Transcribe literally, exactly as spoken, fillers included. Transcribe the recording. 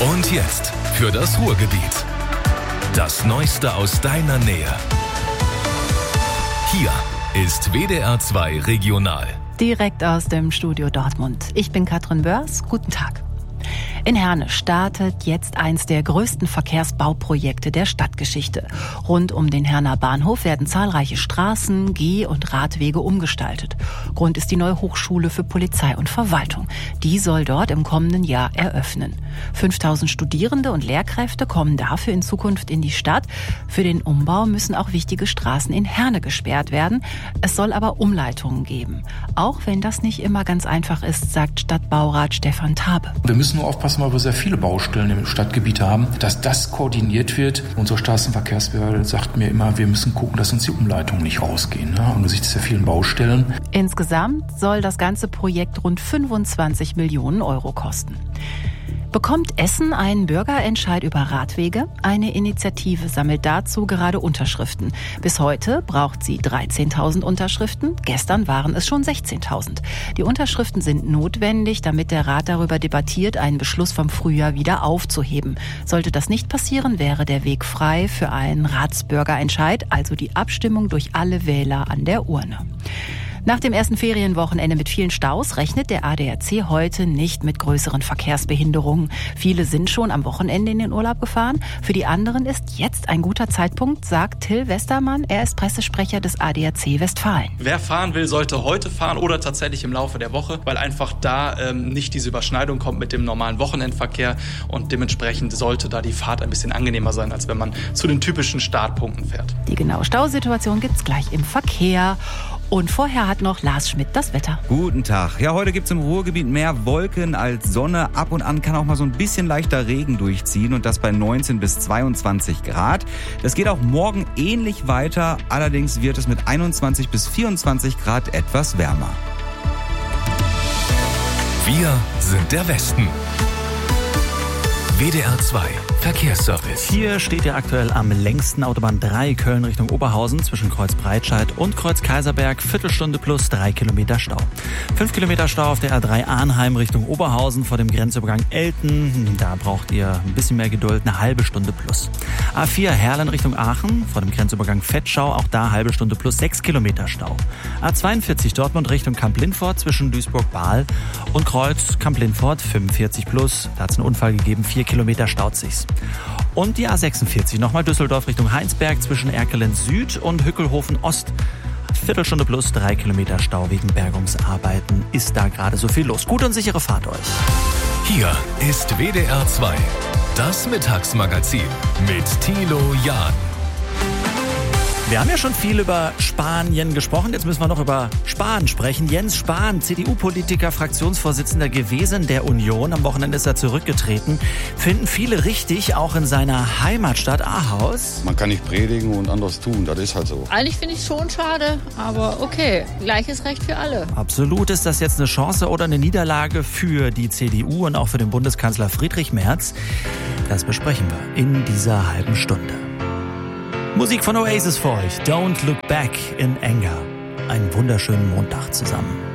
Und jetzt für das Ruhrgebiet. Das Neueste aus deiner Nähe. Hier ist W D R zwei Regional. Direkt aus dem Studio Dortmund. Ich bin Katrin Börs. Guten Tag. In Herne startet jetzt eins der größten Verkehrsbauprojekte der Stadtgeschichte. Rund um den Herner Bahnhof werden zahlreiche Straßen, Geh- und Radwege umgestaltet. Grund ist die neue Hochschule für Polizei und Verwaltung. Die soll dort im kommenden Jahr eröffnen. fünftausend Studierende und Lehrkräfte kommen dafür in Zukunft in die Stadt. Für den Umbau müssen auch wichtige Straßen in Herne gesperrt werden. Es soll aber Umleitungen geben. Auch wenn das nicht immer ganz einfach ist, sagt Stadtbaurat Stefan Tabe. Wir müssen nur aufpassen, weil wir sehr viele Baustellen im Stadtgebiet haben, dass das koordiniert wird. Unsere Straßenverkehrsbehörde sagt mir immer, wir müssen gucken, dass uns die Umleitungen nicht rausgehen, ne? Angesichts der vielen Baustellen. Insgesamt soll das ganze Projekt rund fünfundzwanzig Millionen Euro kosten. Bekommt Essen einen Bürgerentscheid über Radwege? Eine Initiative sammelt dazu gerade Unterschriften. Bis heute braucht sie dreizehntausend Unterschriften. Gestern waren es schon sechzehntausend. Die Unterschriften sind notwendig, damit der Rat darüber debattiert, einen Beschluss vom Frühjahr wieder aufzuheben. Sollte das nicht passieren, wäre der Weg frei für einen Ratsbürgerentscheid, also die Abstimmung durch alle Wähler an der Urne. Nach dem ersten Ferienwochenende mit vielen Staus rechnet der A D A C heute nicht mit größeren Verkehrsbehinderungen. Viele sind schon am Wochenende in den Urlaub gefahren. Für die anderen ist jetzt ein guter Zeitpunkt, sagt Till Westermann. Er ist Pressesprecher des A D A C Westfalen. Wer fahren will, sollte heute fahren oder tatsächlich im Laufe der Woche, weil einfach da ähm, nicht diese Überschneidung kommt mit dem normalen Wochenendverkehr und dementsprechend sollte da die Fahrt ein bisschen angenehmer sein, als wenn man zu den typischen Startpunkten fährt. Die genaue Stausituation gibt's gleich im Verkehr. Und vorher hat noch Lars Schmidt das Wetter. Guten Tag. Ja, heute gibt's im Ruhrgebiet mehr Wolken als Sonne. Ab und an kann auch mal so ein bisschen leichter Regen durchziehen und das bei neunzehn bis zweiundzwanzig Grad. Das geht auch morgen ähnlich weiter. Allerdings wird es mit einundzwanzig bis vierundzwanzig Grad etwas wärmer. Wir sind der Westen. W D R zwei Verkehrsservice. Hier steht ihr aktuell am längsten Autobahn drei Köln Richtung Oberhausen zwischen Kreuz Breitscheid und Kreuz Kaiserberg. Viertelstunde plus drei Kilometer Stau. Fünf Kilometer Stau auf der R drei Arnheim Richtung Oberhausen vor dem Grenzübergang Elten. Da braucht ihr ein bisschen mehr Geduld, eine halbe Stunde plus. A vier Herlen Richtung Aachen vor dem Grenzübergang Vetschau. Auch da halbe Stunde plus sechs Kilometer Stau. A zweiundvierzig Dortmund Richtung Kamp-Lindfort zwischen Duisburg-Bahl und Kreuz Kamp-Lindfort fünfundvierzig plus. Da hat es einen Unfall gegeben, vier Kilometer staut sich's. Und die A sechsundvierzig, nochmal Düsseldorf Richtung Heinsberg zwischen Erkelenz Süd und Hückelhofen Ost. Viertelstunde plus drei Kilometer Stau wegen Bergungsarbeiten. Ist da gerade so viel los. Gute und sichere Fahrt euch. Hier ist W D R zwei, das Mittagsmagazin mit Thilo Jahn. Wir haben ja schon viel über Spanien gesprochen, jetzt müssen wir noch über Spahn sprechen. Jens Spahn, C D U-Politiker, Fraktionsvorsitzender gewesen der Union. Am Wochenende ist er zurückgetreten. Finden viele richtig, auch in seiner Heimatstadt Ahaus. Man kann nicht predigen und anderes tun, das ist halt so. Eigentlich finde ich es schon schade, aber okay, gleiches Recht für alle. Absolut. Ist das jetzt eine Chance oder eine Niederlage für die C D U und auch für den Bundeskanzler Friedrich Merz? Das besprechen wir in dieser halben Stunde. Musik von Oasis für euch. Don't Look Back in Anger. Einen wunderschönen Montag zusammen.